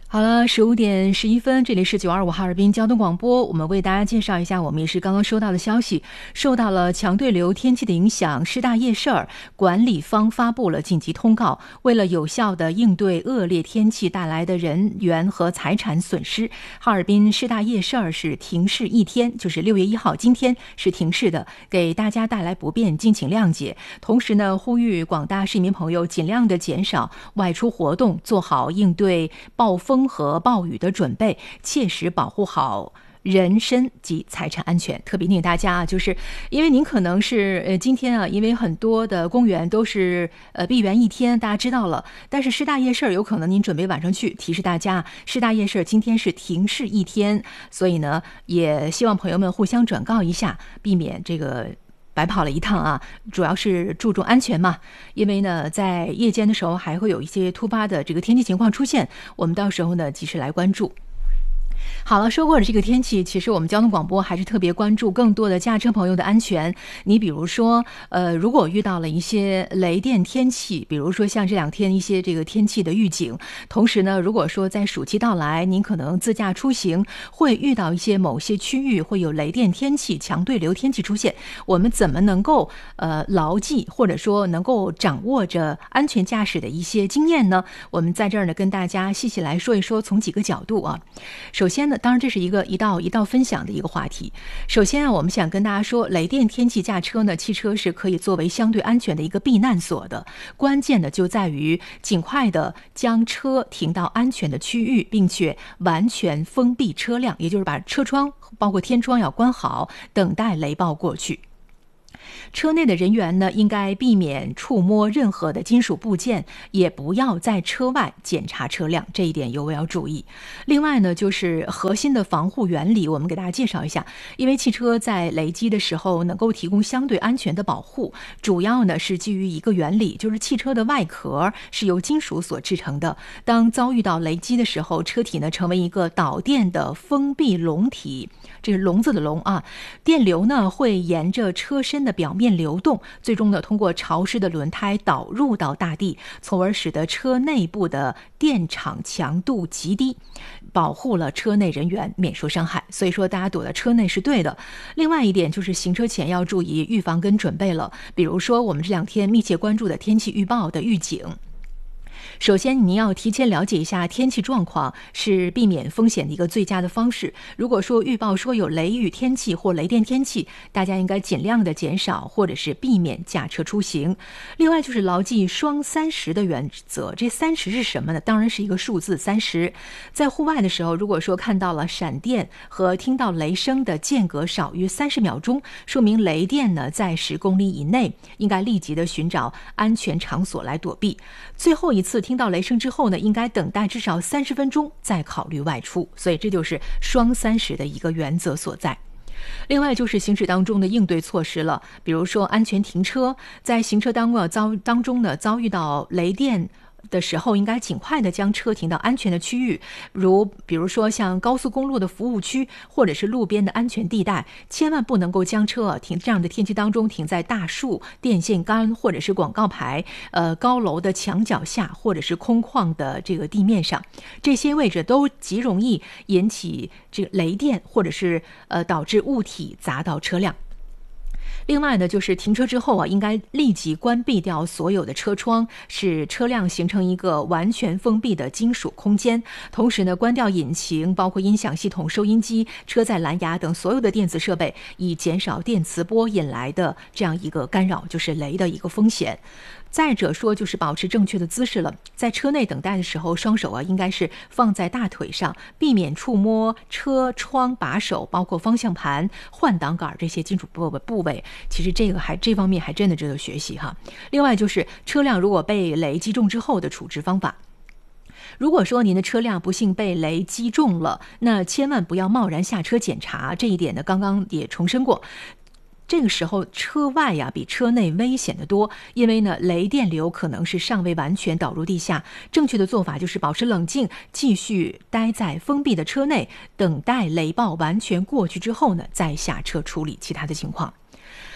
好了，15点11分，这里是925哈尔滨交通广播。我们为大家介绍一下，我们也是刚刚收到的消息，受到了强对流天气的影响，师大夜市管理方发布了紧急通告，为了有效的应对恶劣天气带来的人员和财产损失，哈尔滨师大夜市是停市一天，就是6月1号，今天是停市的，给大家带来不便，敬请谅解。同时呢，呼吁广大市民朋友尽量的减少外出活动，做好应对暴风和暴雨的准备，切实保护好人身及财产安全。特别提醒大家就是因为您可能是今天因为很多的公园都是闭园一天，大家知道了，但是师大夜市有可能您准备晚上去，提示大家师大夜市今天是停市一天，所以呢也希望朋友们互相转告一下，避免这个白跑了一趟啊，主要是注重安全嘛。因为呢，在夜间的时候还会有一些突发的这个天气情况出现，我们到时候呢及时来关注。好了，说过了这个天气，其实我们交通广播还是特别关注更多的驾车朋友的安全。你比如说，如果遇到了一些雷电天气，比如说像这2天一些这个天气的预警，同时呢，如果说在暑期到来，您可能自驾出行会遇到一些某些区域会有雷电天气、强对流天气出现，我们怎么能够牢记或者说能够掌握着安全驾驶的一些经验呢？我们在这儿呢跟大家细细来说一说，从几个角度啊。首先呢，当然这是一道分享的一个话题。首先我们想跟大家说，雷电天气驾车呢，汽车是可以作为相对安全的一个避难所的。关键的就在于尽快的将车停到安全的区域，并且完全封闭车辆，也就是把车窗包括天窗要关好，等待雷暴过去。车内的人员呢，应该避免触摸任何的金属部件，也不要在车外检查车辆，这一点尤为要注意。另外呢，就是核心的防护原理，我们给大家介绍一下。因为汽车在雷击的时候能够提供相对安全的保护，主要呢是基于一个原理，就是汽车的外壳是由金属所制成的。当遭遇到雷击的时候，车体呢成为一个导电的封闭笼体，这是笼子的笼啊，电流呢会沿着车身的表面流动，最终呢通过潮湿的轮胎导入到大地，从而使得车内部的电场强度极低，保护了车内人员免受伤害。所以说大家躲在车内是对的。另外一点就是行车前要注意预防跟准备了，比如说我们这2天密切关注的天气预报的预警。首先您要提前了解一下天气状况，是避免风险的一个最佳的方式。如果说预报说有雷雨天气或雷电天气，大家应该尽量的减少或者是避免驾车出行。另外就是牢记双30的原则，这30是什么呢？当然是一个数字30。在户外的时候，如果说看到了闪电和听到雷声的间隔少于30秒钟，说明雷电呢在10公里以内，应该立即的寻找安全场所来躲避。最后一次听到雷声之后呢，应该等待至少30分钟再考虑外出。所以这就是双30的一个原则所在。另外就是行驶当中的应对措施了，比如说安全停车，在行车当中呢遭遇到雷电的时候，应该尽快的将车停到安全的区域，比如说像高速公路的服务区或者是路边的安全地带，千万不能够将车这样的天气当中停在大树、电线杆或者是广告牌、高楼的墙角下，或者是空旷的这个地面上，这些位置都极容易引起这个雷电，或者是导致物体砸到车辆。另外呢，就是停车之后应该立即关闭掉所有的车窗，使车辆形成一个完全封闭的金属空间。同时呢，关掉引擎，包括音响系统、收音机、车载蓝牙等所有的电子设备，以减少电磁波引来的这样一个干扰，就是雷的一个风险。再者说就是保持正确的姿势了，在车内等待的时候，双手应该是放在大腿上，避免触摸车窗把手，包括方向盘、换挡杆这些金属部位。其实这方面还真的值得学习哈。另外就是车辆如果被雷击中之后的处置方法。如果说您的车辆不幸被雷击中了，那千万不要贸然下车检查，这一点呢刚刚也重申过。这个时候车外比车内危险得多，因为呢雷电流可能是尚未完全导入地下。正确的做法就是保持冷静，继续待在封闭的车内，等待雷暴完全过去之后呢，再下车处理其他的情况。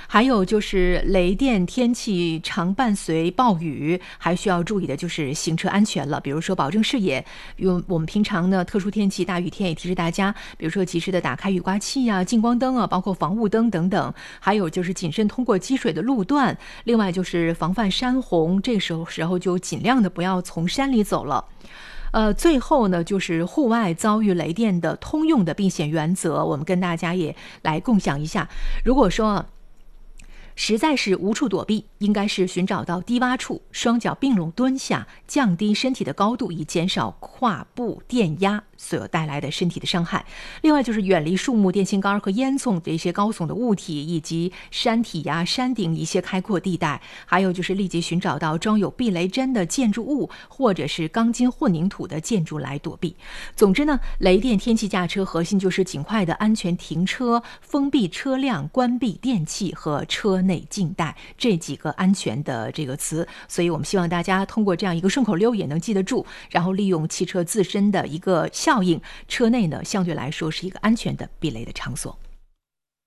还有就是雷电天气常伴随暴雨，还需要注意的就是行车安全了。比如说保证视野，我们平常呢特殊天气大雨天也提示大家，比如说及时的打开雨刮器啊、近光灯啊，包括防雾灯等等。还有就是谨慎通过积水的路段，另外就是防范山洪，这个时候就尽量的不要从山里走了。最后呢，就是户外遭遇雷电的通用的避险原则，我们跟大家也来共享一下。如果说实在是无处躲避，应该是寻找到低洼处，双脚并拢蹲下，降低身体的高度，以减少胯部电压所带来的身体的伤害。另外就是远离树木、电线杆和烟囱这些高耸的物体，以及山体呀、山顶一些开阔地带。还有就是立即寻找到装有避雷针的建筑物，或者是钢筋混凝土的建筑来躲避。总之呢，雷电天气驾车核心就是尽快的安全停车、封闭车辆、关闭电器和车内静待这几个安全的这个词。所以我们希望大家通过这样一个顺口溜也能记得住，然后利用汽车自身的一个效应，车内呢相对来说是一个安全的避雷的场所。